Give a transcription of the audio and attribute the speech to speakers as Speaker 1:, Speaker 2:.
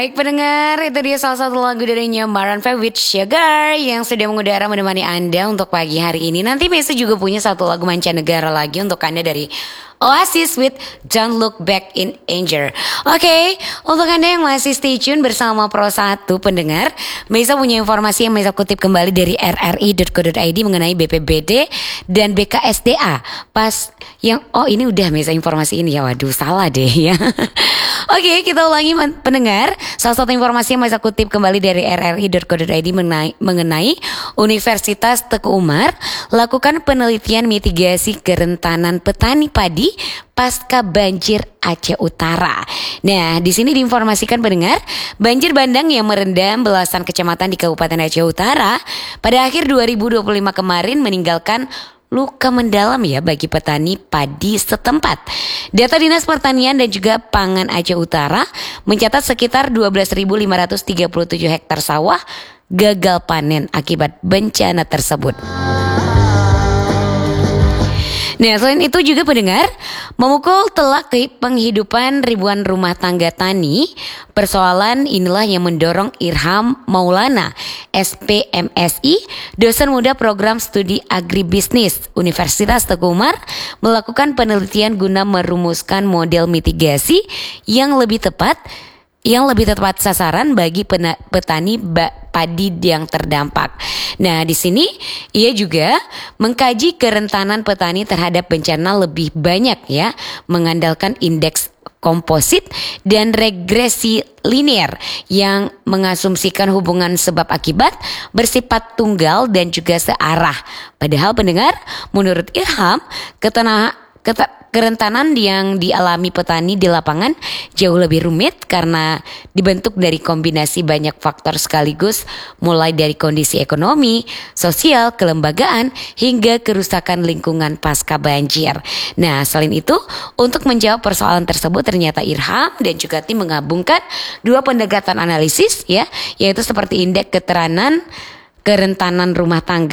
Speaker 1: Baik pendengar, itu dia salah satu lagu dari Maroon 5 with Sugar yang sudah mengudara menemani Anda untuk pagi hari ini. Nanti Mesa juga punya satu lagu mancanegara lagi untuk Anda dari Oasis with Don't Look Back in Anger. Oke, untuk Anda yang masih stay tune bersama Pro 1 pendengar, Mesa punya informasi yang Mesa kutip kembali dari rri.co.id mengenai BPBD dan BKSDA. Pas yang, ini udah Mesa informasi ini ya, waduh salah deh ya. Oke, kita ulangi pendengar. Salah satu informasi yang Mesa kutip kembali dari rri.co.id mengenai Universitas Teguh Umar lakukan penelitian mitigasi kerentanan petani padi pasca banjir Aceh Utara. Nah, di sini diinformasikan pendengar, banjir bandang yang merendam belasan kecamatan di Kabupaten Aceh Utara pada akhir 2025 kemarin meninggalkan luka mendalam ya bagi petani padi setempat. Data Dinas Pertanian dan juga Pangan Aceh Utara mencatat sekitar 12.537 hektar sawah gagal panen akibat bencana tersebut. Nah, selain itu juga pendengar, memukul telak ke penghidupan ribuan rumah tangga tani. Persoalan inilah yang mendorong Irham Maulana, SPMSI, dosen muda program studi agribisnis Universitas Teguh Umar, melakukan penelitian guna merumuskan model mitigasi yang lebih tepat sasaran bagi petani padi yang terdampak. Nah, di sini ia juga mengkaji kerentanan petani terhadap bencana lebih banyak ya, mengandalkan indeks komposit dan regresi linear yang mengasumsikan hubungan sebab akibat bersifat tunggal dan juga searah. Padahal pendengar, menurut Irham, kerentanan yang dialami petani di lapangan jauh lebih rumit karena dibentuk dari kombinasi banyak faktor sekaligus, mulai dari kondisi ekonomi, sosial, kelembagaan, hingga kerusakan lingkungan pasca banjir. Nah, selain itu, untuk menjawab persoalan tersebut ternyata Irham dan juga tim menggabungkan dua pendekatan analisis ya, yaitu seperti indeks kerentanan rumah tangga